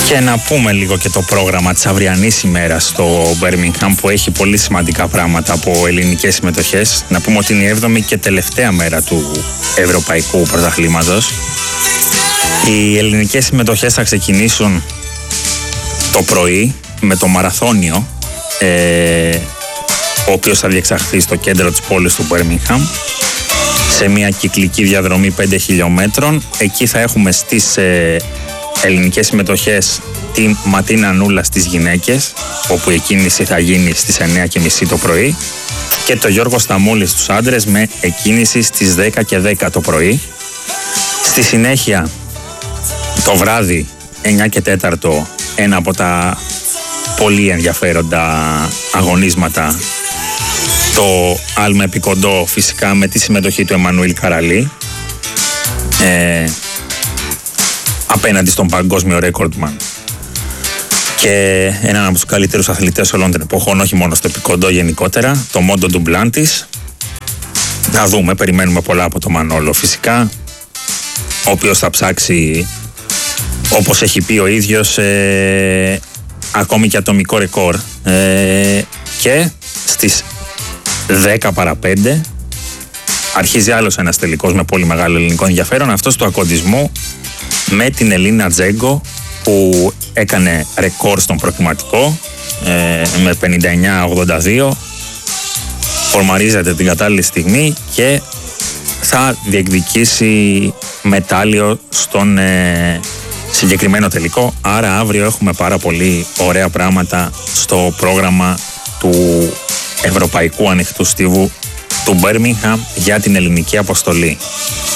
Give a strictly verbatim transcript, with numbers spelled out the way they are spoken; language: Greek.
Και να πούμε λίγο και το πρόγραμμα της αυριανής ημέρας στο Birmingham, που έχει πολύ σημαντικά πράγματα από ελληνικές συμμετοχές. Να πούμε ότι είναι η έβδομη και τελευταία μέρα του Ευρωπαϊκού Πρωταθλήματος. Οι ελληνικές συμμετοχές θα ξεκινήσουν το πρωί με το μαραθώνιο, ε, ο οποίος θα διεξαχθεί στο κέντρο της πόλης του Birmingham, σε μια κυκλική διαδρομή πέντε χιλιόμετρων. Εκεί θα έχουμε στις ε, ελληνικές συμμετοχές τη Ματίνα Νούλα στις γυναίκες, όπου η κίνηση θα γίνει στις εννιά και μισή το πρωί, και το Γιώργο Σταμούλη στους άντρες με εκκίνηση στις δέκα και δέκα το πρωί. Στη συνέχεια το βράδυ εννιά και τέσσερα ένα από τα πολύ ενδιαφέροντα αγωνίσματα, το άλμα επικοντό, φυσικά με τη συμμετοχή του Εμμανουήλ Καραλή, ε, απέναντι στον παγκόσμιο ρέκορντμαν και έναν από τους καλύτερους αθλητές όλων των εποχών, όχι μόνο στο επικοντό γενικότερα, το Μόντο Ντουμπλάντης. Να δούμε, περιμένουμε πολλά από το Μανόλο φυσικά, ο οποίος θα ψάξει, όπως έχει πει ο ίδιος, ε, ακόμη και ατομικό ρεκόρ, ε, και στις δέκα παρά πέντε αρχίζει άλλος ένας τελικός με πολύ μεγάλο ελληνικό ενδιαφέρον, αυτός του ακοντισμού με την Ελίνα Τζέγκο, που έκανε ρεκόρ στον προκριματικό, ε, με πενήντα εννιά ογδόντα δύο, φορμαρίζεται την κατάλληλη στιγμή και θα διεκδικήσει μετάλλιο στον ε, συγκεκριμένο τελικό. Άρα αύριο έχουμε πάρα πολύ ωραία πράγματα στο πρόγραμμα του Ευρωπαϊκού Ανοιχτού Στίβου του Birmingham για την ελληνική αποστολή.